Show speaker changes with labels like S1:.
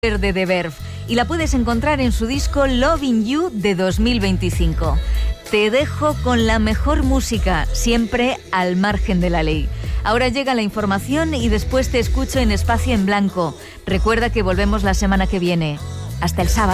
S1: de The Verve y la puedes encontrar en su disco Loving You de 2025. Te dejo con la mejor música, siempre al margen de la ley. Ahora llega la información y después te escucho en Espacio en Blanco. Recuerda que volvemos la semana que viene. Hasta el sábado.